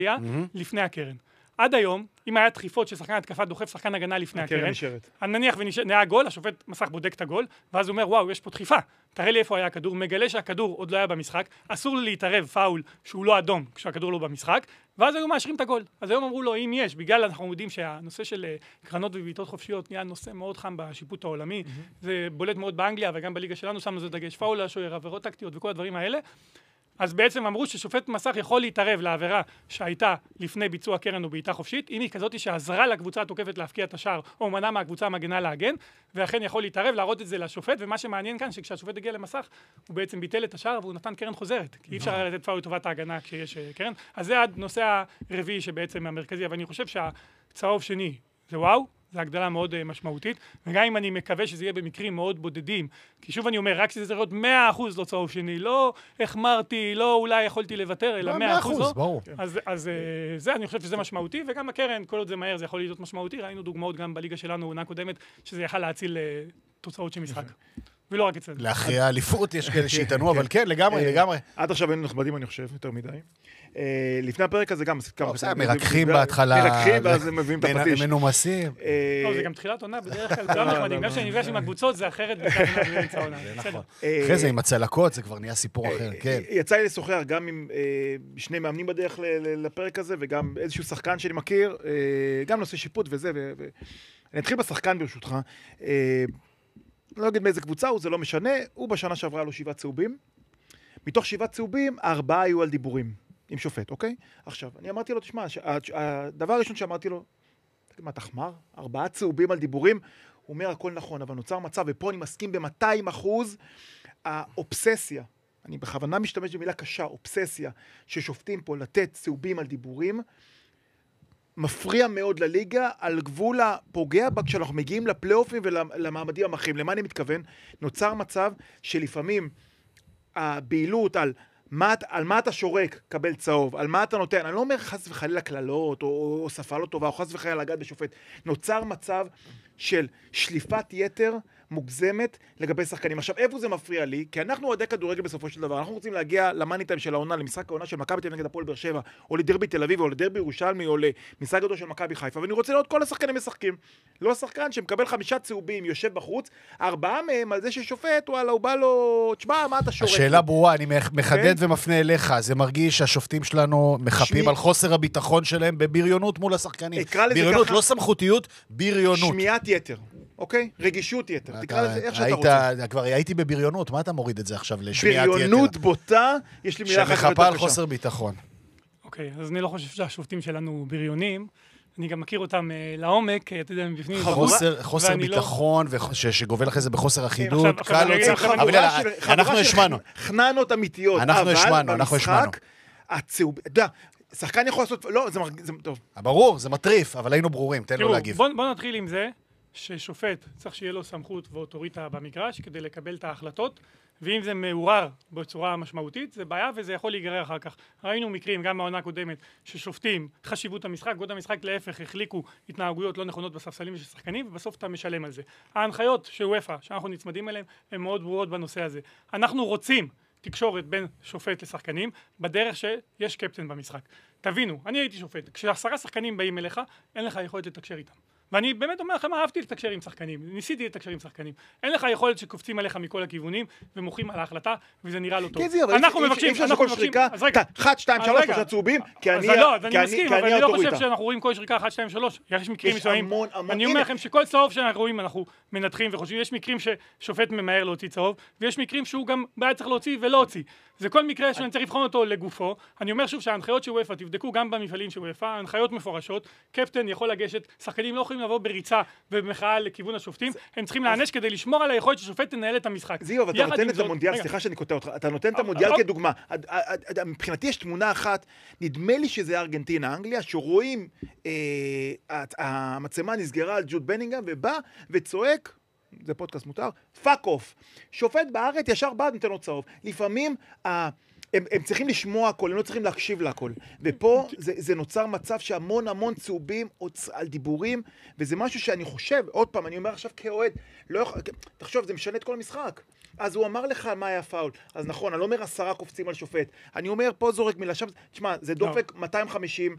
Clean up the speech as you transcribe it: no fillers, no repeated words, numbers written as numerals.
לפני הקרן. עד היום, אם היה דחיפות ששחקן התקפה דוחף שחקן הגנה לפני הקרן, נניח ונהיה גול, השופט מסך בודק את הגול, ואז הוא אומר, וואו, יש פה דחיפה, תראה לי איפה היה הכדור, מגלה שהכדור עוד לא היה במשחק, אסור לי להתערב פאול שהוא לא אדום כשהכדור לא במשחק, ואז היו מאשרים את הגול. אז היום אמרו לו, אם יש, בגלל אנחנו יודעים שהנושא של קרנות ובעיטות חופשיות נהיה נושא מאוד חם בשיפוט העולמי, זה בולט מאוד באנגליה וגם בליגה שלנו, שמנו זה דגש פאול לשוער, עבירות טקטיות וכל הדברים האלה. אז בעצם אמרו ששופט מסך יכול להתערב לעבירה שהייתה לפני ביצוע קרן או בעיטה חופשית, אם היא כזאת שעזרה לקבוצה התוקפת להפקיע את השער, או מנע מהקבוצה המגנה להגן, ואכן יכול להתערב, להראות את זה לשופט, ומה שמעניין כאן, שכשהשופט הגיע למסך, הוא בעצם ביטל את השער, והוא נתן קרן חוזרת, כי אי אפשר לתת פאול לטובת ההגנה כשיש קרן. אז זה הנושא הרביעי שבעצם המרכזי, אבל אני חושב שהצהוב שני זה וואו, זו הגדלה מאוד משמעותית, וגם אם אני מקווה שזה יהיה במקרים מאוד בודדים, כי שוב אני אומר, רק שזה צריך להיות 100% לא צהוב שני, לא החמרתי, לא אולי יכולתי לוותר, אלא 100% לא. אז זה, אני חושב שזה משמעותי, וגם הקרן, כל עוד זה מהר, זה יכול להיות משמעותי, ראינו דוגמאות גם בליגה שלנו, עונה קודמת, שזה יכל להציל תוצאות של משחק. ולא רק אצלנו. להכריע אליפות, יש כאלה שיתנו, אבל כן, לגמרי. עד עכשיו היינו נכבדים, אני חושב, יותר מדי. לפני הפרק הזה גם מרככים בהתחלה, מרככים ואז הם מביאים את הפטיש. מנומסים. זה גם תחילת עונה, בדרך כלל כולם נחמדים. גם שאני נפגש עם הקבוצות, זה אחרת באמצע העונה. אחרי זה עם הצלקות, זה כבר נהיה סיפור אחר, כן. יצא לי לשוחח גם עם שני מאמנים בדרך לפרק הזה, וגם איזשהו שחקן שאני מכיר, גם נושא שיפוט וזה, אני אתחיל בשחקן ברשותך. לא אגיד מאיזה קבוצה הוא, זה לא משנה, הוא בשנה שעברה לו 7 צהובים. מתוך 7 צהובים, 4 היו על דיבורים עם שופט, אוקיי? עכשיו, אני אמרתי לו, תשמע, הדבר הראשון שאמרתי לו, מה, תחמר? 4 צהובים על דיבורים? הוא אומר, הכל נכון, אבל נוצר מצב, ופה אני מסכים ב-200%, האובססיה, אני בכוונה משתמש במילה קשה, אובססיה, ששופטים פה לתת צהובים על דיבורים, מפריע מאוד לליגה, על גבול הפוגע בה כשאנחנו מגיעים לפלייאופים ולמעמדים המכריעים. למה אני מתכוון? נוצר מצב שלפעמים הבעילות על מה אתה שורק, קבל צהוב, על מה אתה נותן, אני לא אומר חס וחלילה כללות, או שפה לא טובה, או חס וחלילה לגעת בשופט. נוצר מצב של שליפת יתר מוגזמת לגבי שחקנים. עכשיו, איפה זה מפריע לי? כי אנחנו אוהדי כדורגל בסופו של דבר. אנחנו רוצים להגיע למאני טיים של העונה, למשחק העונה של מכבי תל אביב נגד הפועל באר שבע, או לדרבי תל אביב, או לדרבי ירושלמי, או למשחק גדול של מכבי חיפה. ואני רוצה לראות כל השחקנים משחקים. לא שחקן שמקבל 5 צהובים, יושב בחוץ, 4 מהם על זה ששופט, וואלה, הוא בא לו, תשמע, מה אתה שורק? השאלה ברורה, אני מחדד ומפנה אליך. זה מרגיש שהשופטים שלנו מחפים על חוסר הביטחון שלהם בבריונות מול השחקנים. בריונות, לא סמכותיות, בריונות. שמיעת יתר. אוקיי? רגישות יתר. תקרא לזה איך שאתה רוצה. כבר הייתי בבריונות, מה אתה מוריד את זה עכשיו לשמיעת יתר? בריונות בוטה, יש לי מילה אחת שמחפה על חוסר ביטחון. אוקיי, אז אני לא חושב שהשופטים שלנו בריונים. אני גם מכיר אותם לעומק, אתה יודע, מבפנים. חוסר ביטחון, שגובל אחרי זה בחוסר אחידות, קל לא צריך. אבל אנחנו השמענו. חננות אמיתיות. אבל במשחק, הצהוב, אתה יודע, שחקן יכול לעשות, לא, זה טוב. ברור, זה מטריף, אבל היינו ברורים, תן לו להגיב. בוא נתחיל עם זה. ששופט צריך שיהיה לו סמכות ואוטוריטה במגרש כדי לקבל את ההחלטות, ואם זה מעורר בצורה משמעותית, זה בעיה וזה יכול להיגרר אחר כך. ראינו מקרים, גם מהעונה הקודמת, ששופטים חשיבות המשחק, גודל המשחק להפך, החליקו התנהגויות לא נכונות בספסלים של שחקנים, ובסוף אתה משלם על זה. ההנחיות של UEFA, שאנחנו נצמדים אליהם, הן מאוד ברורות בנושא הזה. אנחנו רוצים תקשורת בין שופט לשחקנים, בדרך שיש קפטן במשחק. תבינו, אני הייתי שופט, כש10 שחקנים באים אליך, אין לך יכולת לתקשר איתם. ואני באמת אומר לכם, אהבתי לתקשר עם שחקנים, ניסיתי לתקשר עם שחקנים. אין לך יכולת שקופצים עליך מכל הכיוונים ומוחים על ההחלטה, וזה נראה לא טוב. אנחנו מבקשים, אז רגע, 1, 2, 3, 3 צהובים, כי אני מסכים, אבל אני לא חושב שאנחנו רואים כל שריקה 1, 2, 3, יש מקרים מסוימים. אני אומר לכם שכל צהוב שאנחנו רואים, אנחנו מנתחים וחושבים, יש מקרים ששופט ממהר להוציא צהוב, ויש מקרים שהוא גם בעיה צריך להוציא ולא הוציא. זה כל מקרה שאני צריך לבחון אותו לגופו. אני אומר שוב שההנחיות של UEFA, תבדקו גם במפעלים של UEFA, ההנחיות מפורשות, קפטן יכול לגשת, שחקנים לא יכולים לבוא בריצה ובמחאה לכיוון השופטים, הם צריכים להענש כדי לשמור על היכולת ששופט תנהל את המשחק. זיו, אבל אתה נותן את המונדיאל, סליחה שאני קוטע אותך, אתה נותן את המונדיאל כדוגמה. מבחינתי יש תמונה אחת, נדמה לי שזה ארגנטינה, אנגליה, שרואים המצלמה נסגרה על ג'וד בנינגהאם ובא וצועק, זה פודקאסט מותר, פאק אוף. שופט בארץ ישר בא נותן לו צהוב. לפעמים הם צריכים לשמוע הכל, הם לא צריכים להקשיב להכל. ופה זה נוצר מצב שהמון צהובים על דיבורים, וזה משהו שאני חושב, עוד פעם, אני אומר עכשיו כאוהד, תחשוב, זה משנה את כל המשחק. אז הוא אמר לך מה היה פאול. אז נכון, אני לא אומר 10 קופצים על שופט. אני אומר, פה זורק מילה, שם, תשמע, זה דופק 250,